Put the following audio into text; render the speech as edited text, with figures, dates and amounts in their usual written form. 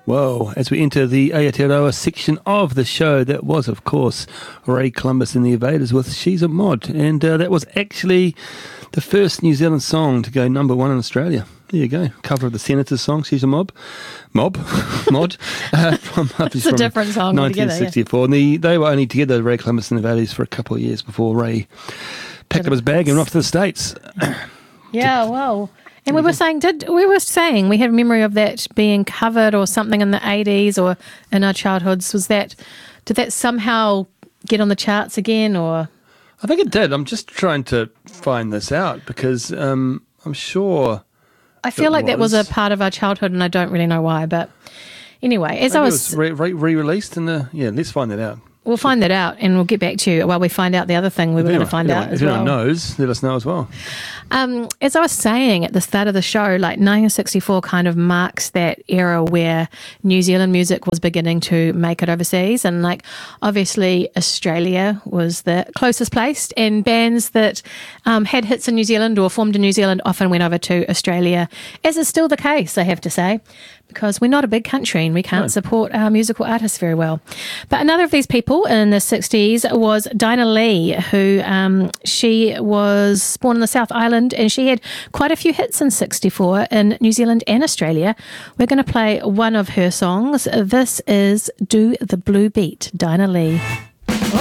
Well, as we enter the Aotearoa section of the show, that was, of course, Ray Columbus and the Invaders with She's a Mod. And that was actually the first New Zealand song to go number one in Australia. There you go. Cover of the Senators song, She's a Mod. Mod. It's a different song 1964. Altogether, And they were only together, Ray Columbus and the Invaders, for a couple of years before Ray packed up his bag and went off to the States. Yeah, well... And we were saying we had a memory of that being covered or something in the 80s or in our childhoods. Did that somehow get on the charts again, or? I think it did. I'm just trying to find this out because I'm sure. I feel like that was a part of our childhood, and I don't really know why. But anyway, it was re-released let's find that out. We'll find that out, and we'll get back to you while we find out the other thing we were going to find out as well. If anyone knows, let us know as well. As I was saying at the start of the show, like 1964 kind of marks that era where New Zealand music was beginning to make it overseas, and like obviously Australia was the closest placed, and bands that had hits in New Zealand or formed in New Zealand often went over to Australia, as is still the case, I have to say, because we're not a big country and we can't support our musical artists very well. But another of these people in the 60s was Dinah Lee, who she was born in the South Island, and she had quite a few hits in 64 in New Zealand and Australia. We're going to play one of her songs. This is Do the Blue Beat, Dinah Lee.